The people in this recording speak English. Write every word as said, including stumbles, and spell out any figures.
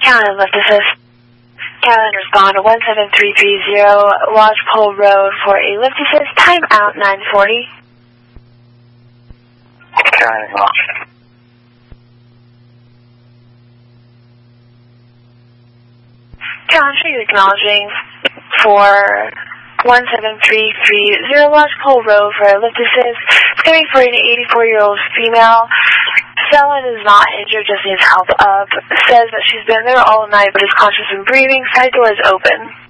Caroline left assist. Caroline respond to one seven three three zero Lodgepole Road for a lift assist. Time out nine forty. Caroline lost. Caroline, show you acknowledging for one seven three three zero Lodgepole Road for a lift assist. It's coming for an eighty-four-year-old female. Stella is not injured, just needs help up. Says that she's been there all night but is conscious and breathing. Side door is open.